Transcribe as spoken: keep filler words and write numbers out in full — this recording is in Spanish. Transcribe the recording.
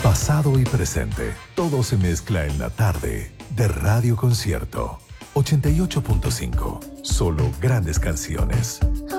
Pasado y presente, todo se mezcla en la tarde de Radio Concierto. ochenta y ocho punto cinco, solo grandes canciones.